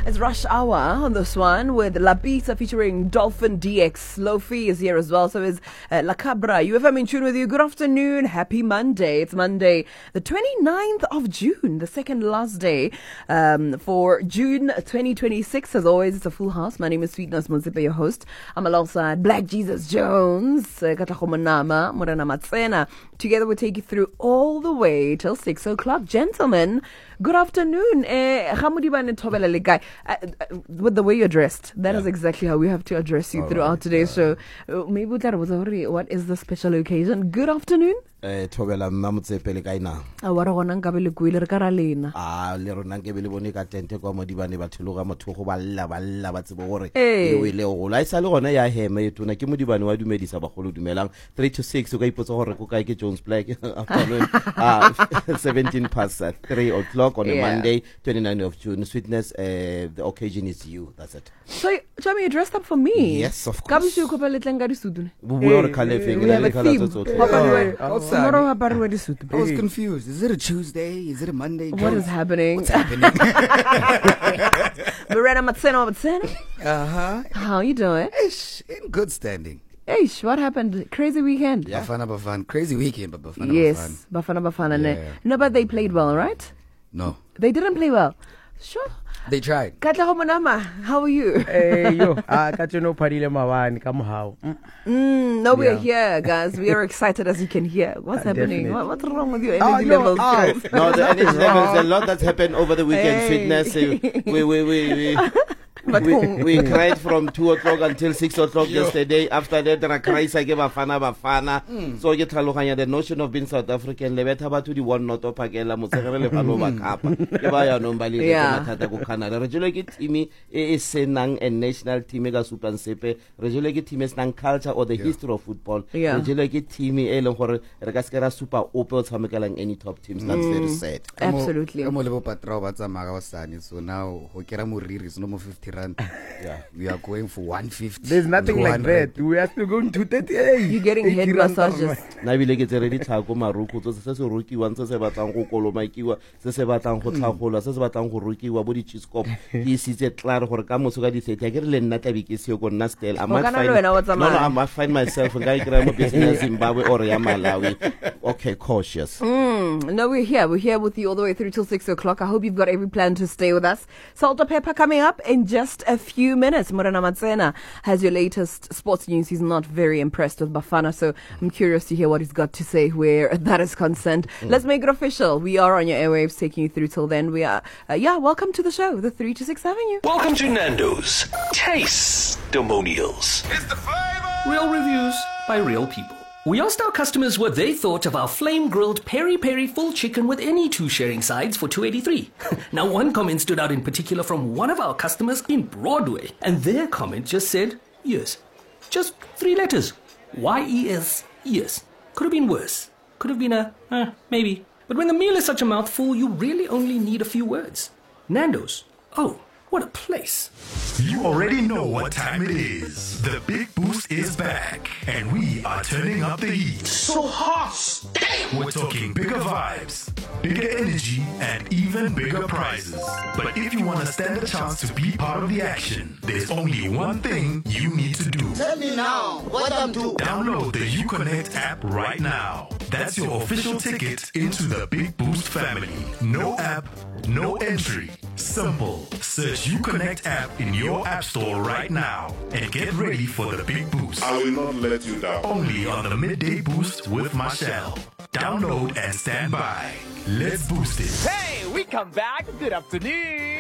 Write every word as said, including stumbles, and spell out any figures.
It's Rush Hour on this one with Lapita featuring Dolphin D X. Lofi is here as well. So is uh, La Cabra. U F M in tune with you. Good afternoon. Happy Monday. It's Monday, the twenty-ninth of June, the second last day um, for June twenty twenty-six. As always, it's a full house. My name is Sweetness Munzipe, your host. I'm alongside Black Jesus Jones, uh, Katahomanama, Morena Matsena. Together we take you through all the way till six o'clock. Gentlemen, good afternoon. Uh, uh, with the way you're dressed, that yeah. is exactly how we have to address you all throughout right. today's yeah. show. Uh, maybe what is the special occasion? Good afternoon. Eh thobela mmamotse pele ka ina a wa re gona nka bele kuile re ka ra lena ah le rona ke bele bone ka tente kwa modibane ba thologa motho go balla balla ba tsebo gore e o ile go la isa le gona ya heme yetona ke modibane wa dumedisa ba go lo dumelang three to six o ka ipotsa gore go kae ke Jones Black afternoon ah seventeen past three o'clock on a yeah. Monday twenty-ninth of June. Sweetness, uh, the occasion is you. That's it. So tell me, you dressed up for me? Yes, of course. We have a theme. I was confused. Is it a Tuesday? Is it a Monday? What is happening? What's happening? Morena Matsena Matsena. Uh-huh. How you doing? Ish, in good standing. Ish, what happened? Crazy weekend. Yeah. Bafana Bafana. Crazy weekend, but Bafana yes, Bafana Bafana. Bafana. Yeah. No, but they played well, right? No. They didn't play well. Sure. They tried. Katla Homanama, how are you? Hey, yo. Ah, Katino Padile Mawani, come how? Mm, no, we're here, guys. We are excited as you can hear. What's uh, happening? What, what's wrong with your energy oh, levels? Oh. No, the energy levels, a lot that's happened over the weekend. Hey. Fitness. We, we, we, we. we, we cried from two o'clock until six o'clock Yo. yesterday. After that, I cried. I gave Bafana Bafana. Mm. So get the notion of being South African. Lebeta ba to the one not up again. La musere le palova kapa. Keba ya nombali le matata ko Canada. Rejule ke team e senang a national team ga supan sepe. Rejule ke team senang culture or the yeah. history of football. Rejule ke team e leng gore re ka skera super opel tshamekelang any top teams. That's mm. very sad. Absolutely. Mo lebo patrao ba tsamaga wa sane. So now ho kera moriri is no more fifty rand. Yeah, we are going for one fifty. There's nothing like that. We are still going to thirty-eight. You're getting head massages. Na bile ke tsere di tlhako maruku tso se se rokiwa ntse se batlang go kolomakiwa se se batlang go tlhagola se se batlang go rokiwa bo di cheese cop di sitse klare gore ka motho ka di thirty ke re le nna tlabe ke se go nna still I might find no no I might find myself ga ikra mo business Zimbabwe or ya Malawi. Okay, cautious. Mm, no, we're here. We're here with you all the way through till six o'clock. I hope you've got every plan to stay with us. Salt or Pepper coming up in just a few minutes. Morena Matsena has your latest sports news. He's not very impressed with Bafana, so I'm curious to hear what he's got to say where that is concerned. Mm. Let's make it official. We are on your airwaves, taking you through till then. We are, uh, yeah, welcome to the show, the three to six Avenue. Welcome to Nando's Taste-Demonials. It's the flavor! Real reviews by real people. We asked our customers what they thought of our flame-grilled peri-peri full chicken with any two sharing sides for two eighty-three. Now, one comment stood out in particular from one of our customers in Broadway, and their comment just said, yes. Just three letters. Y E S, yes. Could have been worse. Could have been a, uh, maybe. But when the meal is such a mouthful, you really only need a few words. Nando's. Oh, what a place. You already know what time it is. The Big Boost is back, and we are turning up the heat. So hot! We're talking bigger vibes, bigger energy, and even bigger prizes. But if you want to stand a chance to be part of the action, there's only one thing you need to do. Tell me now, what I'm doing. Download the UConnect app right now. That's your official ticket into the Big Boost family. No app, no entry. Simple. Search UConnect app in your app store right now and get ready for the Big Boost. I will not let you down. Only on the Midday Boost with Marshall. Download and stand by. Let's boost it. Hey, we come back. Good afternoon.